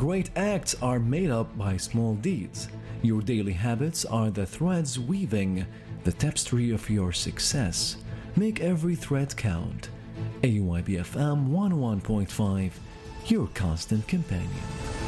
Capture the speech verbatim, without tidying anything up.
Great acts are made up by small deeds. Your daily habits are the threads weaving the tapestry of your success. Make every thread count. A Y B F M one oh one point five, your constant companion.